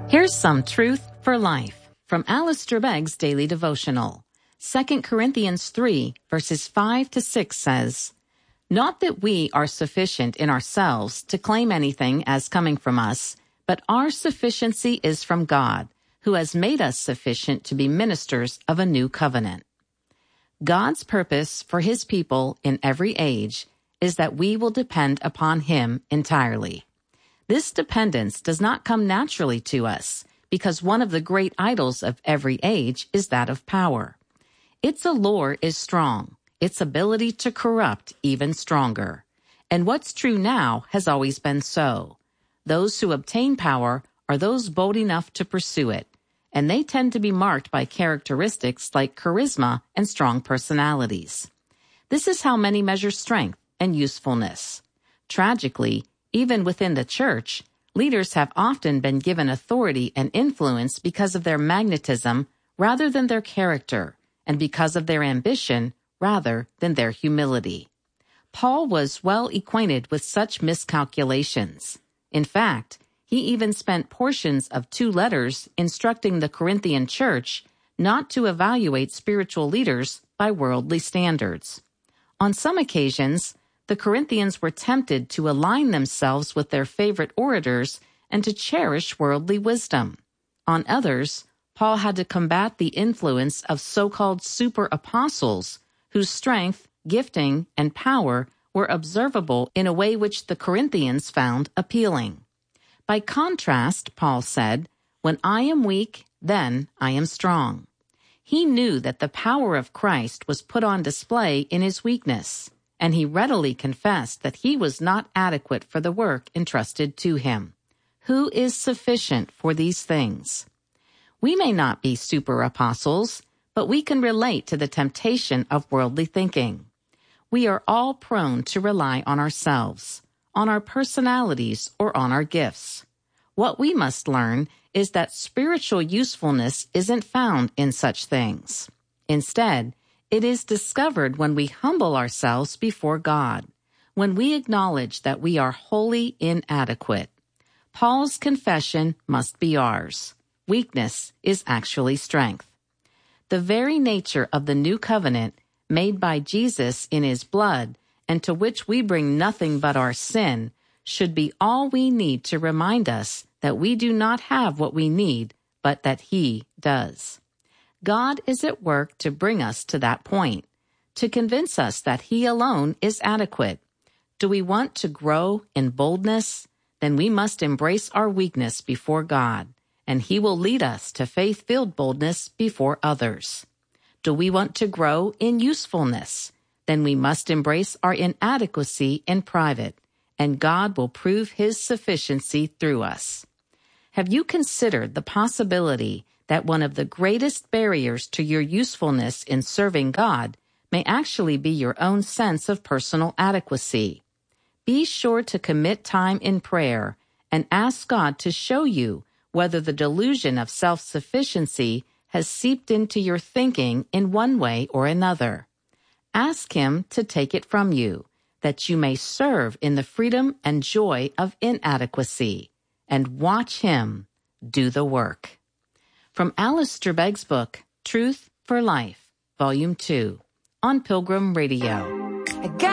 Here's some truth for life from Alistair Begg's Daily Devotional. 2 Corinthians 3, verses 5 to 6 says, "Not that we are sufficient in ourselves to claim anything as coming from us, but our sufficiency is from God, who has made us sufficient to be ministers of a new covenant." God's purpose for His people in every age is that we will depend upon Him entirely. This dependence does not come naturally to us, because one of the great idols of every age is that of power. Its allure is strong, its ability to corrupt even stronger. And what's true now has always been so. Those who obtain power are those bold enough to pursue it, and they tend to be marked by characteristics like charisma and strong personalities. This is how many measure strength and usefulness. Tragically, even within the church, leaders have often been given authority and influence because of their magnetism rather than their character, and because of their ambition rather than their humility. Paul was well acquainted with such miscalculations. In fact, he even spent portions of 2 letters instructing the Corinthian church not to evaluate spiritual leaders by worldly standards. On some occasions, the Corinthians were tempted to align themselves with their favorite orators and to cherish worldly wisdom. On others, Paul had to combat the influence of so-called super apostles, whose strength, gifting, and power were observable in a way which the Corinthians found appealing. By contrast, Paul said, "When I am weak, then I am strong." He knew that the power of Christ was put on display in his weakness, and he readily confessed that he was not adequate for the work entrusted to him. Who is sufficient for these things? We may not be super apostles, but we can relate to the temptation of worldly thinking. We are all prone to rely on ourselves, on our personalities, or on our gifts. What we must learn is that spiritual usefulness isn't found in such things. Instead, it is discovered when we humble ourselves before God, when we acknowledge that we are wholly inadequate. Paul's confession must be ours. Weakness is actually strength. The very nature of the new covenant, made by Jesus in His blood, and to which we bring nothing but our sin, should be all we need to remind us that we do not have what we need, but that He does. God is at work to bring us to that point, to convince us that He alone is adequate. Do we want to grow in boldness? Then we must embrace our weakness before God, and He will lead us to faith-filled boldness before others. Do we want to grow in usefulness? Then we must embrace our inadequacy in private, and God will prove His sufficiency through us. Have you considered the possibility that one of the greatest barriers to your usefulness in serving God may actually be your own sense of personal adequacy? Be sure to commit time in prayer and ask God to show you whether the delusion of self-sufficiency has seeped into your thinking in one way or another. Ask Him to take it from you, that you may serve in the freedom and joy of inadequacy, and watch Him do the work. From Alistair Begg's book, Truth for Life, Volume 2, on Pilgrim Radio.